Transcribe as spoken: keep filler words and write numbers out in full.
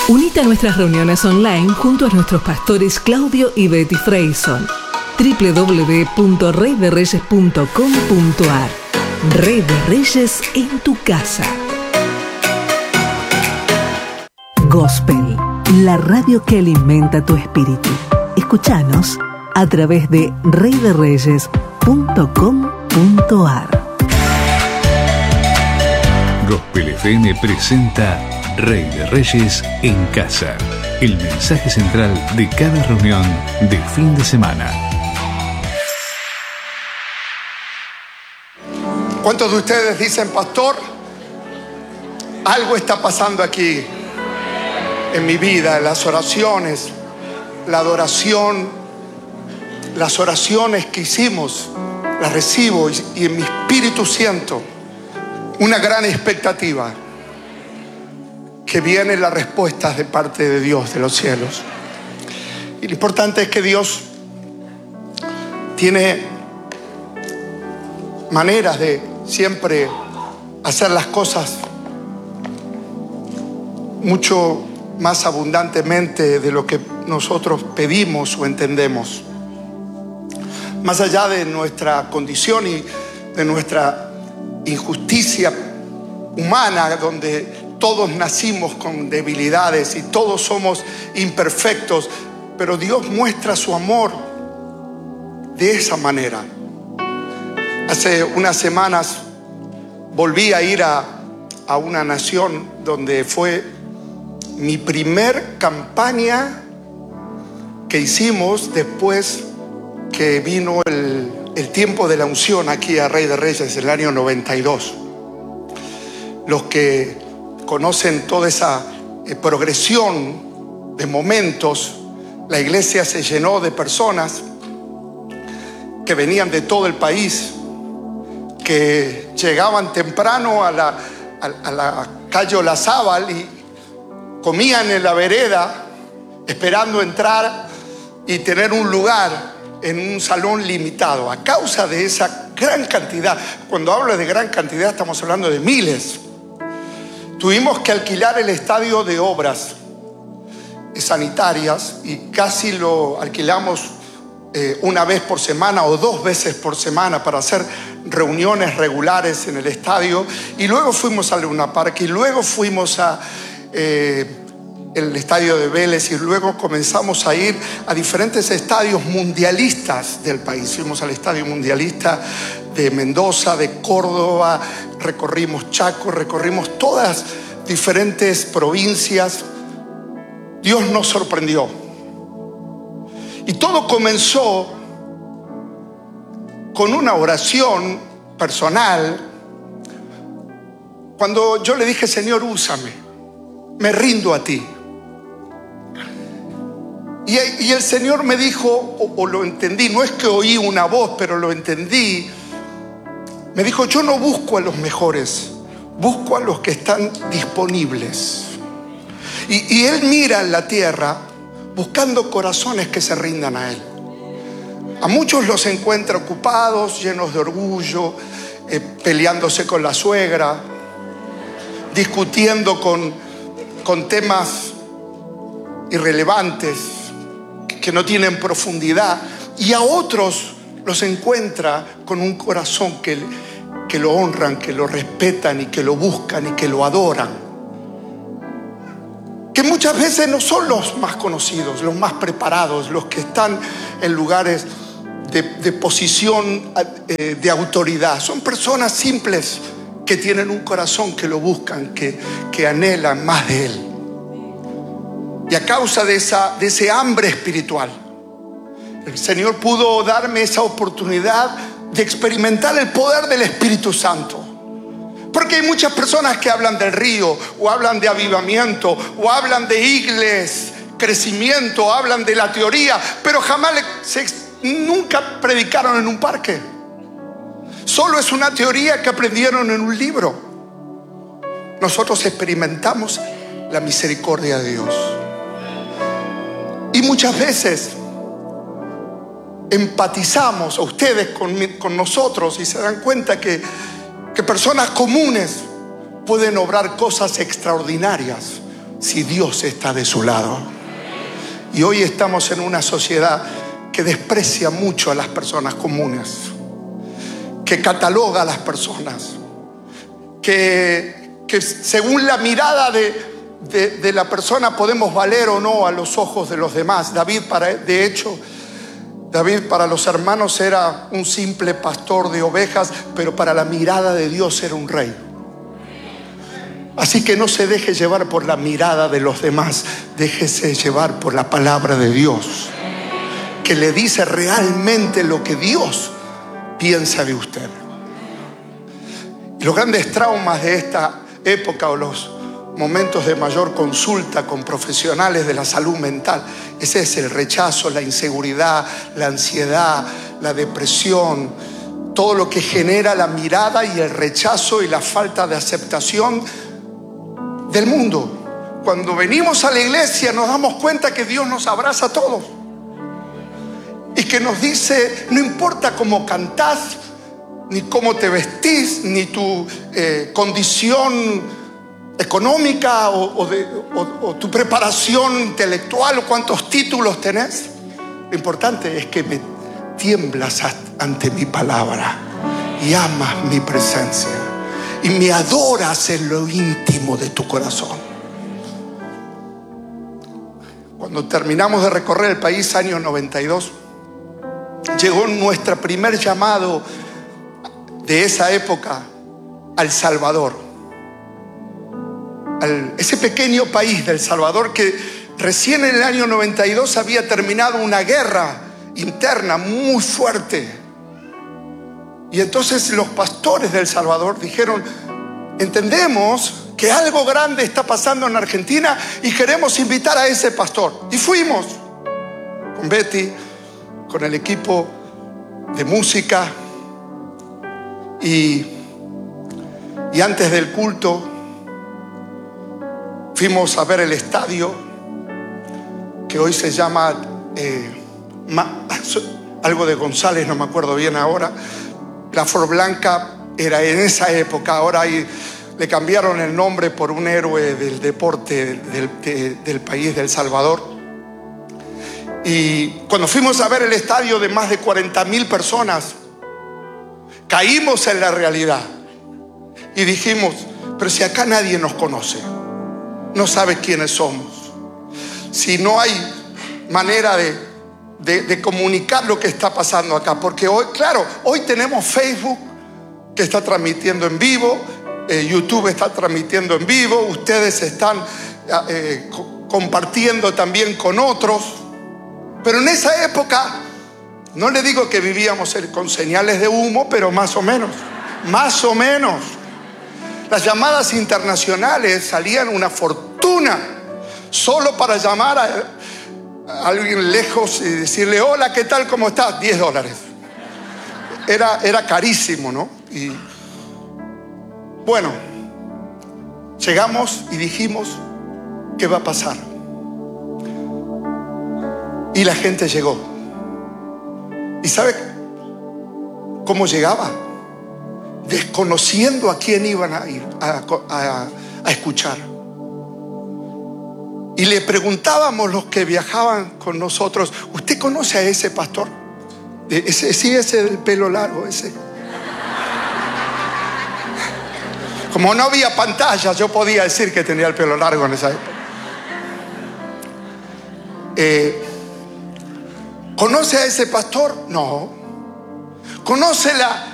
Unite a nuestras reuniones online junto a nuestros pastores Claudio y Betty Freyson. doble u doble u doble u punto rey de reyes punto com punto a r. Rey de Reyes en tu casa. Gospel, la radio que alimenta tu espíritu. Escúchanos a través de rey de reyes punto com punto a r. Gospel F M presenta Rey de Reyes en casa. El mensaje central de cada reunión de fin de semana. ¿Cuántos de ustedes dicen, pastor, algo está pasando aquí en mi vida, en las oraciones, la adoración, las oraciones que hicimos, las recibo y, y en mi espíritu siento una gran expectativa que vienen las respuestas de parte de Dios de los cielos? Y lo importante es que Dios tiene maneras de siempre hacer las cosas mucho más abundantemente de lo que nosotros pedimos o entendemos. Más allá de nuestra condición y de nuestra injusticia humana, donde todos nacimos con debilidades y todos somos imperfectos, pero Dios muestra su amor de esa manera. Hace unas semanas volví a ir a, a una nación donde fue mi primer campaña que hicimos después que vino el, el tiempo de la unción aquí a Rey de Reyes, el año noventa y dos. Los que conocen toda esa eh, progresión de momentos, la iglesia se llenó de personas que venían de todo el país, que llegaban temprano a la, a, a la calle Olazábal y comían en la vereda esperando entrar y tener un lugar en un salón limitado. A causa de esa gran cantidad, cuando hablo de gran cantidad estamos hablando de miles, tuvimos que alquilar el estadio de obras sanitarias y casi lo alquilamos eh, una vez por semana o dos veces por semana para hacer reuniones regulares en el estadio. Y luego fuimos al Luna Park y luego fuimos a eh, el estadio de Vélez y luego comenzamos a ir a diferentes estadios mundialistas del país. Fuimos al estadio mundialista de Mendoza, de Córdoba, recorrimos Chaco, recorrimos todas diferentes provincias. Dios nos sorprendió. Y todo comenzó con una oración personal. Cuando yo le dije, Señor, úsame, me rindo a ti. Y, y el Señor me dijo, o, o lo entendí, no es que oí una voz, pero lo entendí. Me dijo, yo no busco a los mejores, busco a los que están disponibles. Y, y Él mira en la tierra buscando corazones que se rindan a Él. A muchos los encuentra ocupados, llenos de orgullo, eh, peleándose con la suegra, discutiendo con, con temas irrelevantes, que no tienen profundidad. Y a otros los encuentra con un corazón que, que lo honran, que lo respetan y que lo buscan y que lo adoran. Que muchas veces no son los más conocidos, los más preparados, los que están en lugares de, de posición eh, de autoridad. Son personas simples que tienen un corazón que lo buscan, que, que anhelan más de Él. Y a causa de, esa, de ese hambre espiritual, el Señor pudo darme esa oportunidad de experimentar el poder del Espíritu Santo. Porque hay muchas personas que hablan del río, o hablan de avivamiento, o hablan de igles, crecimiento, hablan de la teoría, pero jamás se, nunca predicaron en un parque. Solo es una teoría que aprendieron en un libro. Nosotros experimentamos la misericordia de Dios. Y muchas veces empatizamos a ustedes con, con nosotros y se dan cuenta que, que personas comunes pueden obrar cosas extraordinarias si Dios está de su lado. Y hoy estamos en una sociedad que desprecia mucho a las personas comunes, que cataloga a las personas, que, que según la mirada de, de, de la persona podemos valer o no a los ojos de los demás. David, para, de hecho, David para los hermanos era un simple pastor de ovejas, pero para la mirada de Dios era un rey. Así que no se deje llevar por la mirada de los demás, déjese llevar por la palabra de Dios, que le dice realmente lo que Dios piensa de usted. Y los grandes traumas de esta época, o los momentos de mayor consulta con profesionales de la salud mental, ese es el rechazo, la inseguridad, la ansiedad, la depresión, todo lo que genera la mirada y el rechazo y la falta de aceptación del mundo. Cuando venimos a la iglesia nos damos cuenta que Dios nos abraza a todos y que nos dice: no importa cómo cantás, ni cómo te vestís, ni tu eh, condición económica o, o, de, o, o tu preparación intelectual o cuántos títulos tenés. Lo importante es que me tiemblas ante mi palabra y amas mi presencia y me adoras en lo íntimo de tu corazón. Cuando terminamos de recorrer el país, año noventa y dos, llegó nuestro primer llamado de esa época al Salvador, al, ese pequeño país del Salvador que recién en el año noventa y dos había terminado una guerra interna muy fuerte. Y entonces los pastores del Salvador dijeron: entendemos que algo grande está pasando en Argentina y queremos invitar a ese pastor. Y fuimos con Betty, con el equipo de música, y, y antes del culto fuimos a ver el estadio que hoy se llama eh, Ma, algo de González, no me acuerdo bien ahora. La Flor Blanca era en esa época, ahora hay, le cambiaron el nombre por un héroe del deporte del, de, del país del Salvador. Y cuando fuimos a ver el estadio de más de cuarenta mil personas, caímos en la realidad y dijimos: pero si acá nadie nos conoce, no sabe quiénes somos, si no hay manera de De, de comunicar lo que está pasando acá, porque hoy, claro, hoy tenemos Facebook que está transmitiendo en vivo, eh, YouTube está transmitiendo en vivo, ustedes están eh, co- compartiendo también con otros, pero en esa época, no le digo que vivíamos con señales de humo, pero más o menos, más o menos, las llamadas internacionales salían una fortuna solo para llamar a a alguien lejos y decirle: hola, ¿qué tal? ¿Cómo estás? diez dólares. Era, era carísimo, ¿no? Y bueno, llegamos y dijimos: ¿qué va a pasar? Y la gente llegó. ¿Y sabe cómo llegaba? Desconociendo a quién iban a ir a, a, a escuchar. Y le preguntábamos los que viajaban con nosotros: ¿usted conoce a ese pastor? Ese, sí, ese del pelo largo, ese. Como no había pantalla, yo podía decir que tenía el pelo largo en esa época. Eh, ¿Conoce a ese pastor? No. ¿Conoce la,